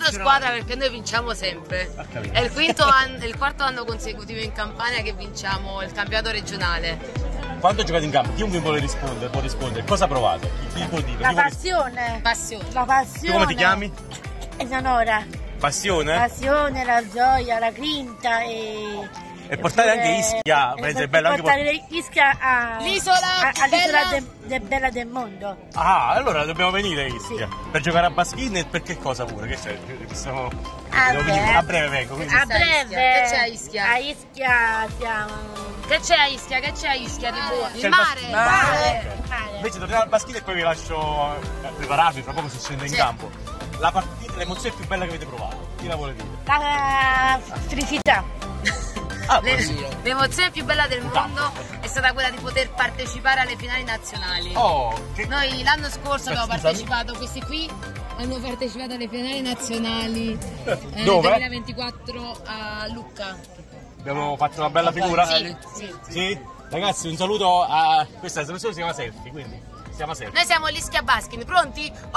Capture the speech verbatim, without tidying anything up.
loro squadra perché noi vinciamo sempre. È il, quinto anno, è il quarto anno consecutivo in Campania che vinciamo il campionato regionale. Quando giocate in campo, chiunque vuole rispondere, può rispondere. Cosa provate? Chi, chi può dire? La Chi vuole passione. Passione. La passione. Tu come ti chiami? Eleonora. Passione? Passione, la gioia, la grinta e... E portare anche Ischia, e penso è bello anche portare Ischia a, L'isola all'isola bella. de, de bella del mondo. Ah, allora dobbiamo venire a Ischia. Sì. Per giocare a Baschini e per che cosa pure? Che c'è? Siamo... A devo breve. venire- a breve vengo, quindi... A sta a Ischia? breve. Che c'è a Ischia? A Ischia siamo... Che c'è a Ischia? Che c'è a Ischia di buono? C'è Il il mare! bas- Mare. Ok. Mare. Invece torniamo al Baschini e poi vi lascio eh, prepararvi, tra poco si scende in Sì. campo. La partita, l'emozione più bella che avete provato, chi la vuole dire? La felicità. Ah, Le- così. L'emozione più bella del mondo è stata quella di poter partecipare alle finali nazionali. Oh, che... Noi l'anno scorso abbiamo Scusami. partecipato, questi qui hanno partecipato alle finali nazionali eh, Dove? duemilaventiquattro a Lucca. Abbiamo fatto una bella figura? Sì, sì. Sì? Ragazzi, un saluto a... Questa trasmissione si chiama Selfie, quindi si chiama Selfie. Noi siamo l'Ischia Baskin, pronti?